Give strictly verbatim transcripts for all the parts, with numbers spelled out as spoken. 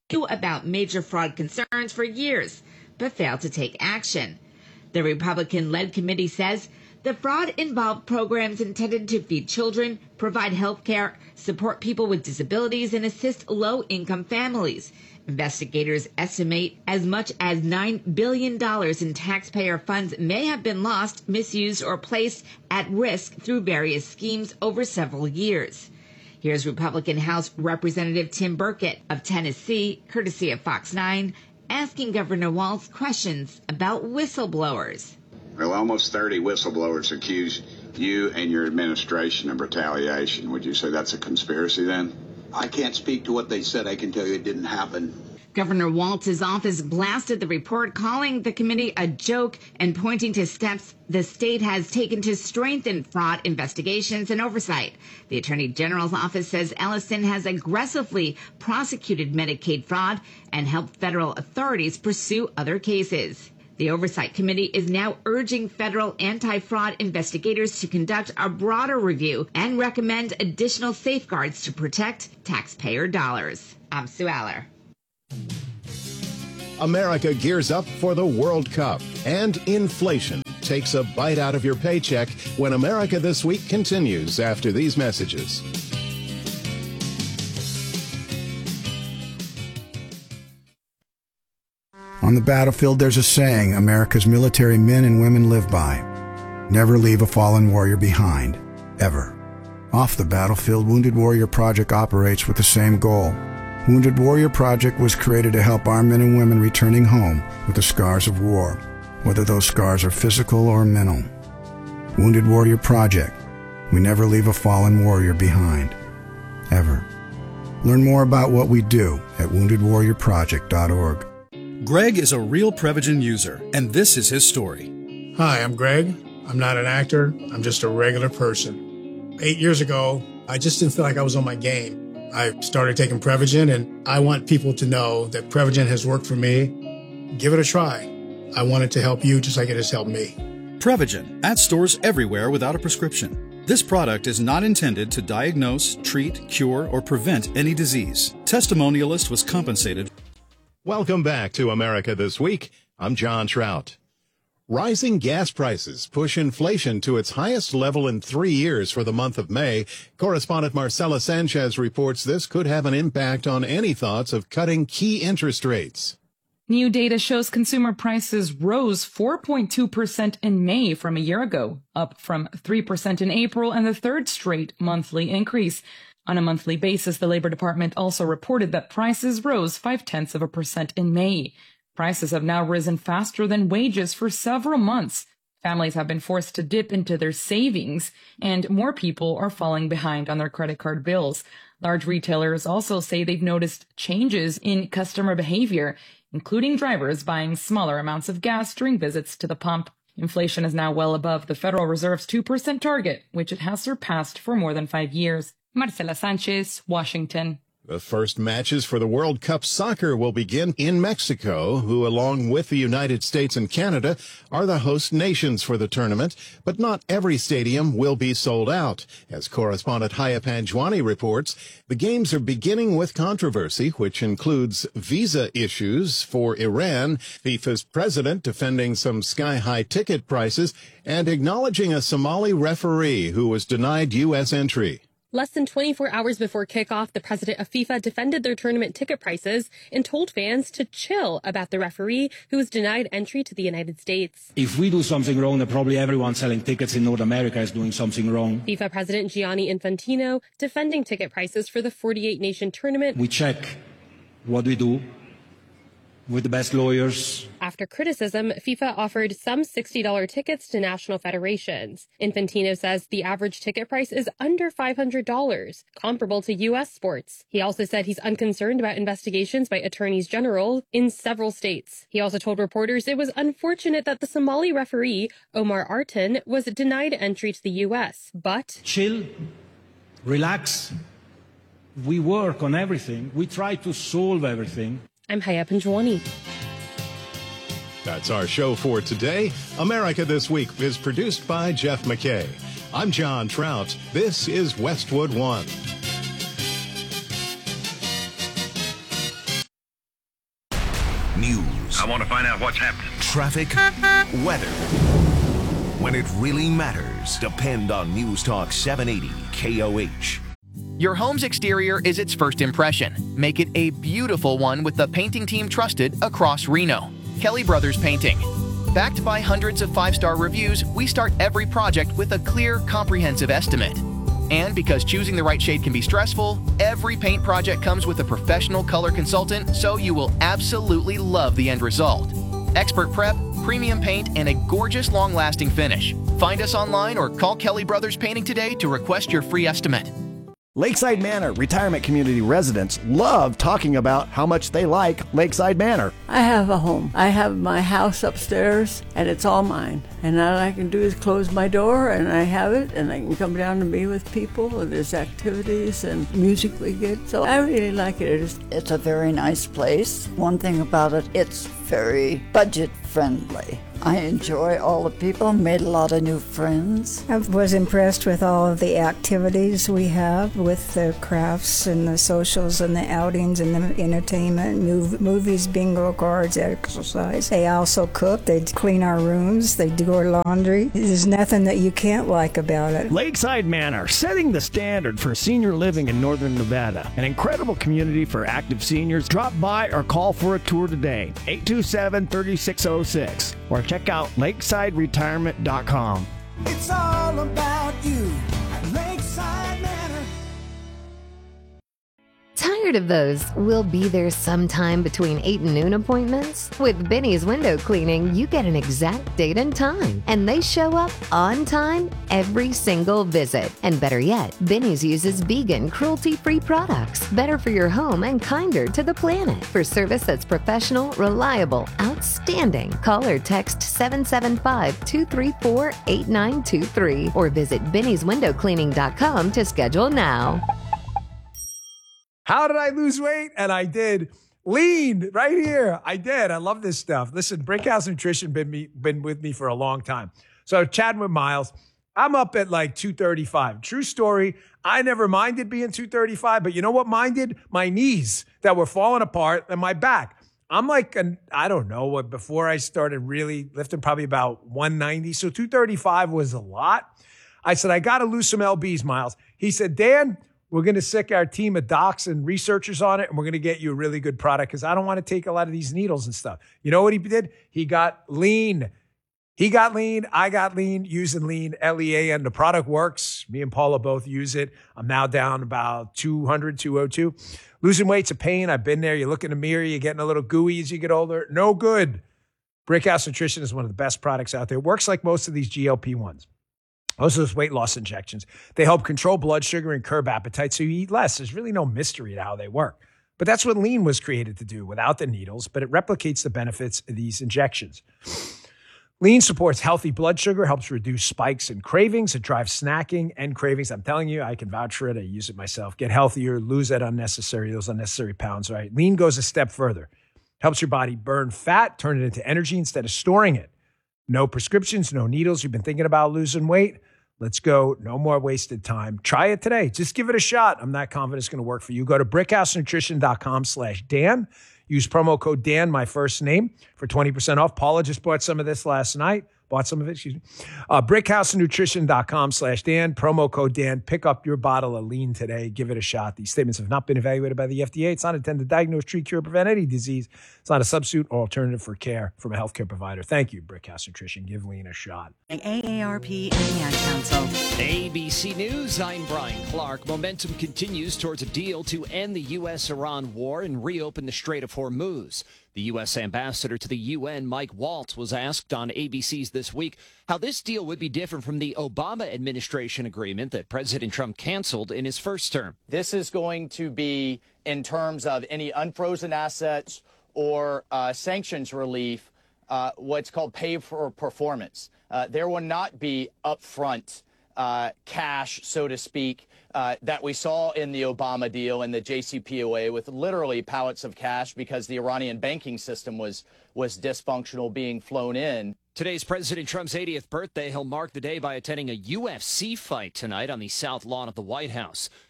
knew about major fraud concerns for years, but failed to take action. The Republican-led committee says the fraud involved programs intended to feed children, provide health care, support people with disabilities, and assist low-income families. Investigators estimate as much as nine billion dollars in taxpayer funds may have been lost, misused, or placed at risk through various schemes over several years. Here's Republican House Representative Tim Burkett of Tennessee, courtesy of Fox nine, asking Governor Walz questions about whistleblowers. Well, almost thirty whistleblowers accuse you and your administration of retaliation. Would you say that's a conspiracy then? I can't speak to what they said. I can tell you it didn't happen. Governor Walz's office blasted the report, calling the committee a joke and pointing to steps the state has taken to strengthen fraud investigations and oversight. The Attorney General's office says Ellison has aggressively prosecuted Medicaid fraud and helped federal authorities pursue other cases. The Oversight Committee is now urging federal anti-fraud investigators to conduct a broader review and recommend additional safeguards to protect taxpayer dollars. I'm Sue Aller. America gears up for the World Cup, and inflation takes a bite out of your paycheck when America This Week continues after these messages. On the battlefield, there's a saying America's military men and women live by. Never leave a fallen warrior behind, ever. Off the battlefield, Wounded Warrior Project operates with the same goal. Wounded Warrior Project was created to help our men and women returning home with the scars of war, whether those scars are physical or mental. Wounded Warrior Project. We never leave a fallen warrior behind, ever. Learn more about what we do at wounded warrior project dot org. Greg is a real Prevagen user, and this is his story. Hi, I'm Greg. I'm not an actor. I'm just a regular person. Eight years ago, I just didn't feel like I was on my game. I started taking Prevagen, and I want people to know that Prevagen has worked for me. Give it a try. I want it to help you just like it has helped me. Prevagen, at stores everywhere without a prescription. This product is not intended to diagnose, treat, cure, or prevent any disease. Testimonialist was compensated. Welcome back to America This Week. I'm John Trout. Rising gas prices push inflation to its highest level in three years for the month of May. Correspondent Marcela Sanchez reports this could have an impact on any thoughts of cutting key interest rates. New data shows consumer prices rose four point two percent in May from a year ago, up from three percent in April and the third straight monthly increase. On a monthly basis, the Labor Department also reported that prices rose five-tenths of a percent in May. Prices have now risen faster than wages for several months. Families have been forced to dip into their savings, and more people are falling behind on their credit card bills. Large retailers also say they've noticed changes in customer behavior, including drivers buying smaller amounts of gas during visits to the pump. Inflation is now well above the Federal Reserve's two percent target, which it has surpassed for more than five years. Marcela Sanchez, Washington. The first matches for the World Cup soccer will begin in Mexico, who, along with the United States and Canada, are the host nations for the tournament. But not every stadium will be sold out. As correspondent Haya Panjwani reports, the games are beginning with controversy, which includes visa issues for Iran, FIFA's president defending some sky-high ticket prices, and acknowledging a Somali referee who was denied U S entry. Less than twenty-four hours before kickoff, the president of FIFA defended their tournament ticket prices and told fans to chill about the referee who was denied entry to the United States. If we do something wrong, then probably everyone selling tickets in North America is doing something wrong. FIFA President Gianni Infantino defending ticket prices for the forty-eight nation tournament. We check what we do with the best lawyers. After criticism, FIFA offered some sixty dollars tickets to national federations. Infantino says the average ticket price is under five hundred dollars, comparable to U S sports. He also said he's unconcerned about investigations by attorneys general in several states. He also told reporters it was unfortunate that the Somali referee, Omar Artan, was denied entry to the U S, but... Chill, relax. We work on everything. We try to solve everything. I'm Haya Panjwani. That's our show for today. America This Week is produced by Jeff McKay. I'm John Trout. This is Westwood One. News. I want to find out what's happening. Traffic. Weather. When it really matters, depend on News Talk seven eighty K O H. Your home's exterior is its first impression. Make it a beautiful one with the painting team trusted across Reno. Kelly Brothers Painting. Backed by hundreds of five-star reviews, we start every project with a clear, comprehensive estimate. And because choosing the right shade can be stressful, every paint project comes with a professional color consultant, so you will absolutely love the end result. Expert prep, premium paint, and a gorgeous long-lasting finish. Find us online or call Kelly Brothers Painting today to request your free estimate. Lakeside Manor retirement community residents love talking about how much they like Lakeside Manor. I have a home. I have my house upstairs, and it's all mine. And all I can do is close my door, and I have it, and I can come down and be with people, and there's activities and music we get. So I really like it. It's, it's a very nice place. One thing about it, it's very budget friendly. I enjoy all the people, made a lot of new friends. I was impressed with all of the activities we have with the crafts and the socials and the outings and the entertainment, mov- movies, bingo cards, exercise. They also cook, they clean our rooms, they do our laundry. There's nothing that you can't like about it. Lakeside Manor, setting the standard for senior living in northern Nevada. An incredible community for active seniors. Drop by or call for a tour today. eight two seven, three six zero six. Or check out lakeside retirement dot com. It's all about you at Lakeside Manor. Tired of those "we'll be there sometime between eight and noon" appointments? With Benny's Window Cleaning, you get an exact date and time, and they show up on time every single visit. And better yet, Benny's uses vegan, cruelty-free products, better for your home and kinder to the planet. For service that's professional, reliable, outstanding, call or text seven seven five, two three four, eight nine two three or visit Benny's Window Cleaning dot com to schedule now. How did I lose weight? And I did. Lean right here. I did. I love this stuff. Listen, Brickhouse Nutrition been me been with me for a long time. So chatting with Miles, I'm up at like two thirty-five. True story. I never minded being two thirty-five, but you know what minded? My knees that were falling apart and my back. I'm like, an, I don't know what, before I started really lifting, probably about one ninety. So two thirty-five was a lot. I said, I got to lose some L Bs, Miles. He said, Dan, we're going to sick our team of docs and researchers on it, and we're going to get you a really good product because I don't want to take a lot of these needles and stuff. You know what he did? He got lean. He got lean. I got lean using lean, L E A N. The product works. Me and Paula both use it. I'm now down about two hundred, two oh two. Losing weight's a pain. I've been there. You look in the mirror, you're getting a little gooey as you get older. No good. Brickhouse Nutrition is one of the best products out there. It works like most of these G L P ones. Most of those weight loss injections, they help control blood sugar and curb appetite so you eat less. There's really no mystery to how they work. But that's what lean was created to do without the needles, but it replicates the benefits of these injections. Lean supports healthy blood sugar, helps reduce spikes and cravings. It drives snacking and cravings. I'm telling you, I can vouch for it. I use it myself. Get healthier, lose that unnecessary, those unnecessary pounds, right? Lean goes a step further. Helps your body burn fat, turn it into energy instead of storing it. No prescriptions, no needles. You've been thinking about losing weight? Let's go. No more wasted time. Try it today. Just give it a shot. I'm not confident it's going to work for you. Go to brickhouse nutrition dot com slash Dan. Use promo code Dan, my first name, for twenty percent off. Paula just bought some of this last night. Bought some of it, excuse me. Uh, brickhouse nutrition dot com slash Dan. Promo code Dan. Pick up your bottle of lean today. Give it a shot. These statements have not been evaluated by the F D A. It's not intended to diagnose, treat, cure, prevent any disease. It's not a substitute or alternative for care from a healthcare provider. Thank you, Brickhouse Nutrition. Give lean a shot. A A R P and the Ad Council. A B C News, I'm Brian Clark. Momentum continues towards a deal to end the U S Iran war and reopen the Strait of Hormuz. The U S ambassador to the U N, Mike Waltz, was asked on A B C's This Week how this deal would be different from the Obama administration agreement that President Trump canceled in his first term. This is going to be, in terms of any unfrozen assets or uh, sanctions relief, uh, what's called pay for performance. Uh, there will not be upfront uh, cash, so to speak, Uh, that we saw in the Obama deal and the J C P O A with literally pallets of cash because the Iranian banking system was was dysfunctional being flown in. Today's President Trump's eightieth birthday. He'll mark the day by attending a U F C fight tonight on the South Lawn of the White House.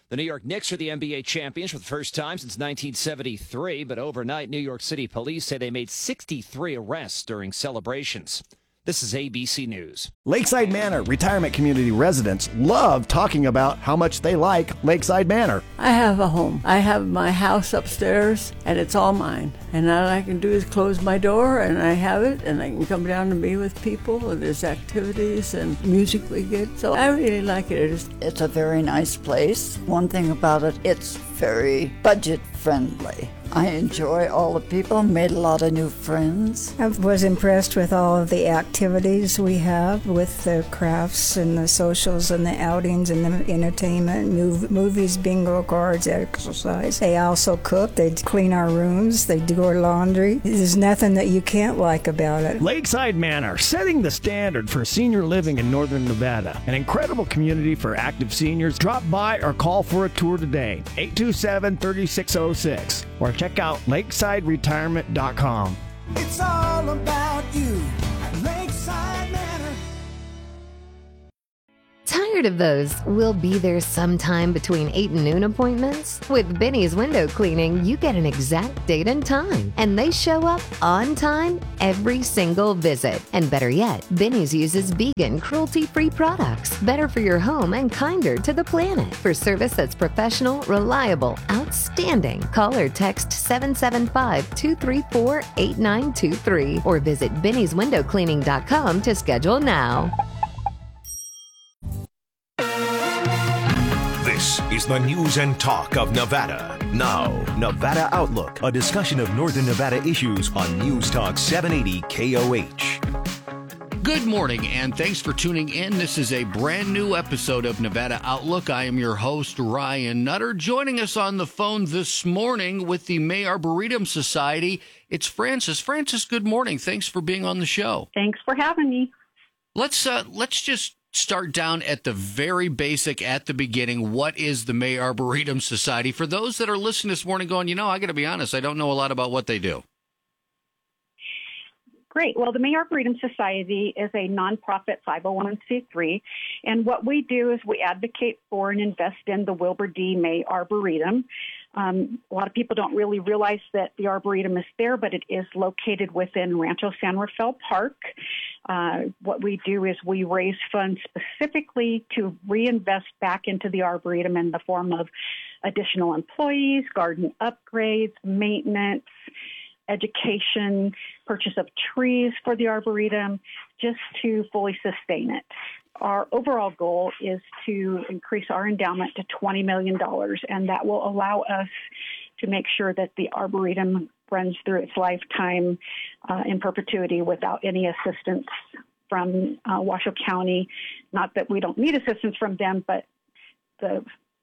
The New York Knicks are the N B A champions for the first time since nineteen seventy-three, but overnight, New York City police say they made sixty-three arrests during celebrations. This is A B C News. Lakeside Manor retirement community residents love talking about how much they like Lakeside Manor. I have a home. I have my house upstairs, and it's all mine. And all I can do is close my door, and I have it, and I can come down and be with people, and there's activities and music we get. So I really like it. It's, it's a very nice place. One thing about it, it's very budget friendly. I enjoy all the people, made a lot of new friends. I was impressed with all of the activities we have with the crafts and the socials and the outings and the entertainment, mov- movies, bingo cards, exercise. They also cook, they clean our rooms, they do our laundry. There's nothing that you can't like about it. Lakeside Manor, setting the standard for senior living in Northern Nevada. An incredible community for active seniors. Drop by or call for a tour today. eight two seven, three six zero six. Or check out lakeside retirement dot com. It's all about you at Lakeside Manor. Tired of those "we'll be there sometime between eight and noon" appointments? With Benny's Window Cleaning, you get an exact date and time, and they show up on time every single visit. And better yet, Benny's uses vegan, cruelty-free products, better for your home and kinder to the planet. For service that's professional, reliable, outstanding, call or text seven seven five, two three four, eight nine two three or visit bennys window cleaning dot com to schedule now. This is the news and talk of Nevada. Now, Nevada Outlook, a discussion of Northern Nevada issues on News Talk seven eighty K O H. Good morning, and thanks for tuning in. This is a brand new episode of Nevada Outlook. I am your host, Ryan Nutter. Joining us on the phone this morning with the May Arboretum Society, it's Frances. Frances, good morning. Thanks for being on the show. Thanks for having me. Let's uh, let's just start down at the very basic, at the beginning. What is the May Arboretum Society? For those that are listening this morning going, you know, I got to be honest, I don't know a lot about what they do. Great. Well, the May Arboretum Society is a nonprofit five oh one c three, and what we do is we advocate for and invest in the Wilbur D. May Arboretum. Um, a lot of people don't really realize that the Arboretum is there, but it is located within Rancho San Rafael Park. Uh, what we do is we raise funds specifically to reinvest back into the Arboretum in the form of additional employees, garden upgrades, maintenance, education, purchase of trees for the Arboretum, just to fully sustain it. Our overall goal is to increase our endowment to twenty million dollars, and that will allow us to make sure that the Arboretum runs through its lifetime uh, in perpetuity without any assistance from uh, Washoe County. Not that we don't need assistance from them, but the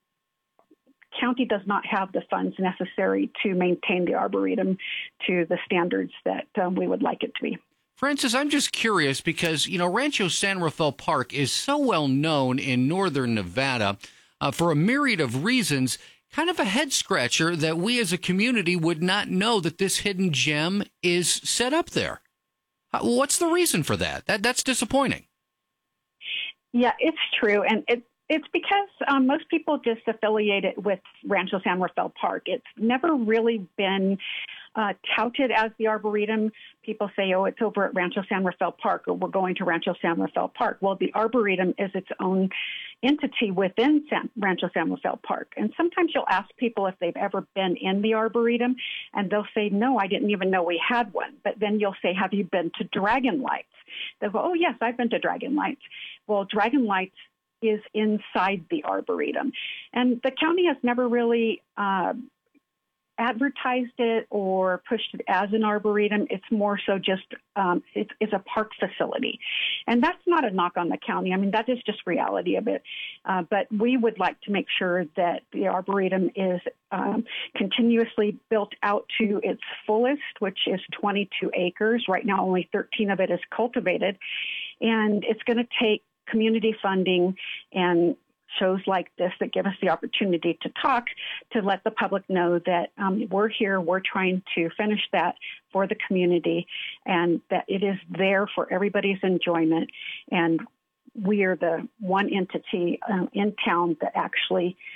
county does not have the funds necessary to maintain the Arboretum to the standards that um, we would like it to be. Frances, I'm just curious because, you know, Rancho San Rafael Park is so well known in northern Nevada uh, for a myriad of reasons, kind of a head scratcher that we as a community would not know that this hidden gem is set up there. Uh, what's the reason for that? That That's disappointing. Yeah, it's true. And it, it's because um, most people just affiliate it with Rancho San Rafael Park. It's never really been Uh, touted as the Arboretum. People say, oh, it's over at Rancho San Rafael Park, or we're going to Rancho San Rafael Park. Well, the Arboretum is its own entity within San, Rancho San Rafael Park. And sometimes you'll ask people if they've ever been in the Arboretum, and they'll say, no, I didn't even know we had one. But then you'll say, have you been to Dragon Lights? They'll go, oh, yes, I've been to Dragon Lights. Well, Dragon Lights is inside the Arboretum. And the county has never really uh, advertised it or pushed it as an Arboretum. It's more so just um, it's, it's a park facility. And that's not a knock on the county. I mean, that is just reality of it. Uh, but we would like to make sure that the Arboretum is um, continuously built out to its fullest, which is twenty-two acres. Right now, only thirteen of it is cultivated. And it's going to take community funding and shows like this that give us the opportunity to talk, to let the public know that um, we're here, we're trying to finish that for the community, and that it is there for everybody's enjoyment. And we are the one entity um, in town that actually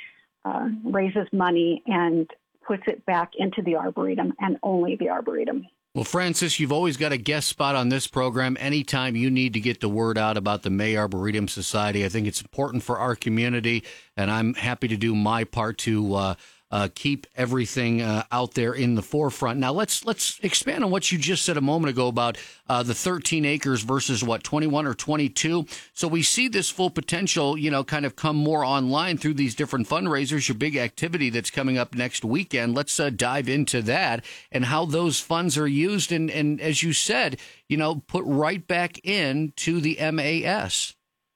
uh, raises money and puts it back into the Arboretum and only the Arboretum. Well, Frances, you've always got a guest spot on this program anytime you need to get the word out about the May Arboretum Society. I think it's important for our community, and I'm happy to do my part to uh, uh, keep everything uh, out there in the forefront. Now, let's let's expand on what you just said a moment ago about uh, the thirteen acres versus, what, twenty-one or twenty-two. So we see this full potential, you know, kind of come more online through these different fundraisers, your big activity that's coming up next weekend. Let's uh, dive into that and how those funds are used and, and, as you said, you know, put right back into the M A S.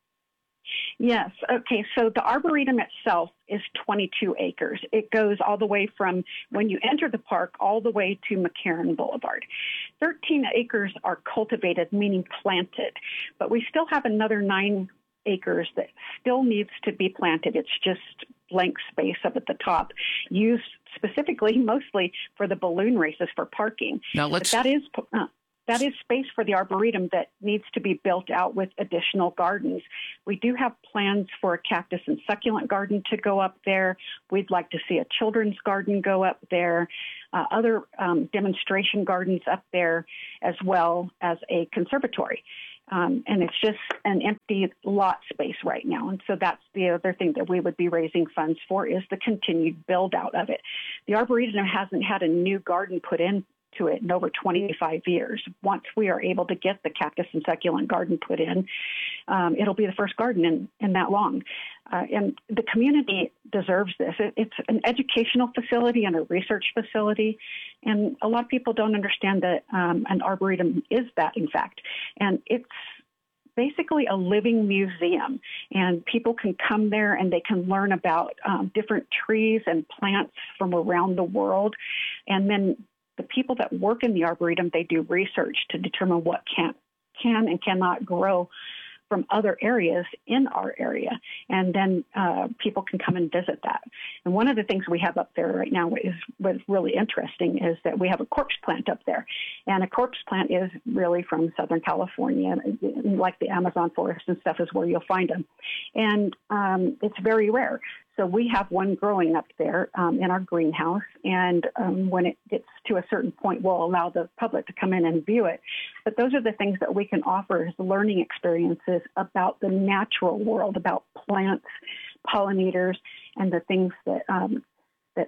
Yes. Okay. So the Arboretum itself is twenty-two acres. It goes all the way from when you enter the park all the way to McCarran Boulevard. thirteen acres are cultivated, meaning planted, but we still have another nine acres that still needs to be planted. It's just blank space up at the top, used specifically mostly for the balloon races for parking. Now let's. But that is. Uh, That is space for the Arboretum that needs to be built out with additional gardens. We do have plans for a cactus and succulent garden to go up there. We'd like to see a children's garden go up there, uh, other um, demonstration gardens up there, as well as a conservatory. Um, and it's just an empty lot space right now. And so that's the other thing that we would be raising funds for, is the continued build out of it. The Arboretum hasn't had a new garden put in to it in over twenty-five years. Once we are able to get the cactus and succulent garden put in, um, it'll be the first garden in, in that long. Uh, and the community deserves this. It, it's an educational facility and a research facility. And a lot of people don't understand that um, an arboretum is that, in fact. And it's basically a living museum, and people can come there and they can learn about um, different trees and plants from around the world. And then the people that work in the Arboretum, they do research to determine what can, can and cannot grow from other areas in our area. And then uh, people can come and visit that. And one of the things we have up there right now is what's really interesting is that we have a corpse plant up there. And a corpse plant is really from Southern California, like the Amazon forest and stuff is where you'll find them. And um, it's very rare. So we have one growing up there um, in our greenhouse, and um, when it gets to a certain point, we'll allow the public to come in and view it. But those are the things that we can offer as learning experiences about the natural world, about plants, pollinators, and the things that um, that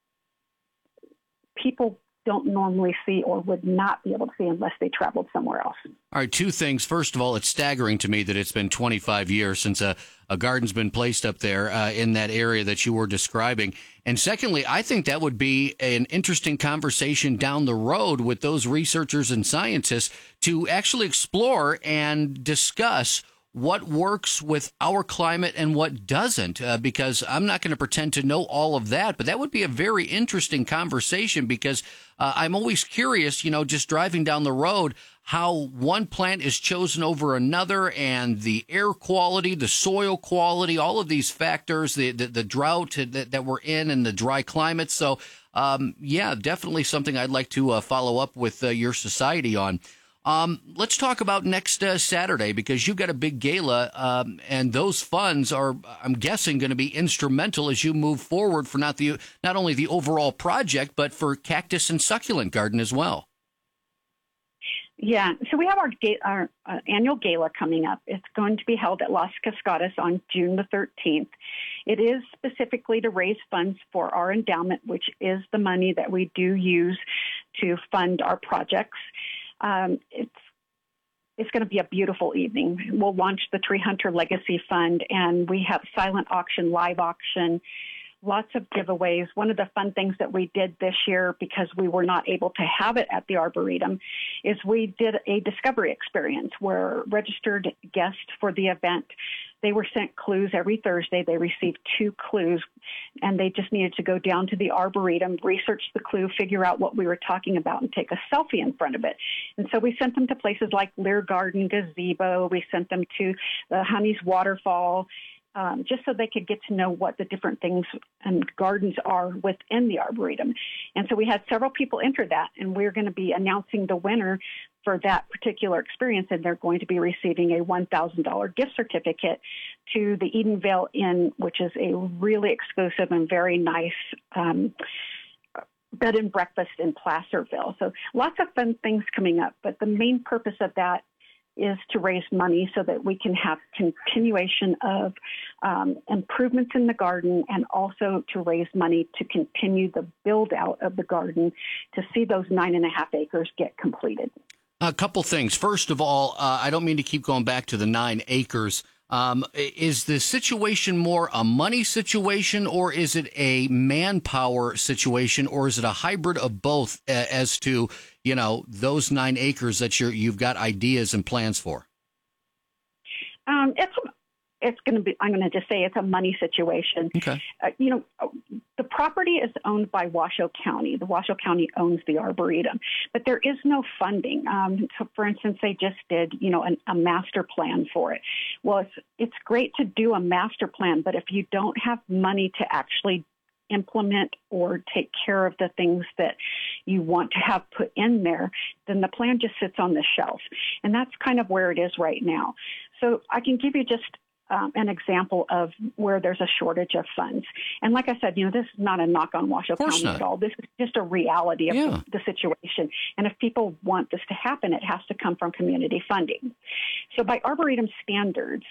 people don't normally see or would not be able to see unless they traveled somewhere else. All right, two things. First of all, it's staggering to me that it's been twenty-five years since a, a garden's been placed up there uh, in that area that you were describing. And secondly, I think that would be an interesting conversation down the road with those researchers and scientists to actually explore and discuss what works with our climate and what doesn't, uh, because I'm not going to pretend to know all of that, but that would be a very interesting conversation because uh, I'm always curious, you know, just driving down the road, how one plant is chosen over another and the air quality, the soil quality, all of these factors, the, the, the drought that, that we're in and the dry climate. So, um, yeah, definitely something I'd like to uh, follow up with uh, your society on. Um, let's talk about next uh, Saturday, because you've got a big gala, um, and those funds are, I'm guessing, going to be instrumental as you move forward for not the not only the overall project, but for Cactus and Succulent Garden as well. Yeah, so we have our, ga- our uh, annual gala coming up. It's going to be held at Las Cascadas on June the thirteenth. It is specifically to raise funds for our endowment, which is the money that we do use to fund our projects. Um, it's it's going to be a beautiful evening. We'll launch the Tree Hunter Legacy Fund, and we have silent auction, live auction, lots of giveaways. One of the fun things that we did this year, because we were not able to have it at the Arboretum, is we did a discovery experience where registered guests for the event, they were sent clues every Thursday. They received two clues, and they just needed to go down to the Arboretum, research the clue, figure out what we were talking about, and take a selfie in front of it. And so we sent them to places like Lear Garden Gazebo. We sent them to the Honey's Waterfall, um, just so they could get to know what the different things and gardens are within the Arboretum. And so we had several people enter that, and we're going to be announcing the winner for that particular experience, and they're going to be receiving a one thousand dollars gift certificate to the Edenvale Inn, which is a really exclusive and very nice um, bed and breakfast in Placerville. So lots of fun things coming up, but the main purpose of that is to raise money so that we can have continuation of um, improvements in the garden, and also to raise money to continue the build out of the garden to see those nine and a half acres get completed. A couple things. First of all, uh, I don't mean to keep going back to the nine acres. Um, is the situation more a money situation, or is it a manpower situation, or is it a hybrid of both uh, as to, you know, those nine acres that you're, you've got ideas and plans for? Um, it's it's going to be, I'm going to just say it's a money situation. Okay. Uh, you know, the property is owned by Washoe County. The Washoe County owns the Arboretum, but there is no funding. Um, so for instance, they just did, you know, an, a master plan for it. Well, it's, it's great to do a master plan, but if you don't have money to actually implement or take care of the things that you want to have put in there, then the plan just sits on the shelf. And that's kind of where it is right now. So I can give you just Um, an example of where there's a shortage of funds. And like I said, you know, this is not a knock on Washoe County not. at all. This is just a reality of Yeah. the, the situation. And if people want this to happen, it has to come from community funding. So by Arboretum standards,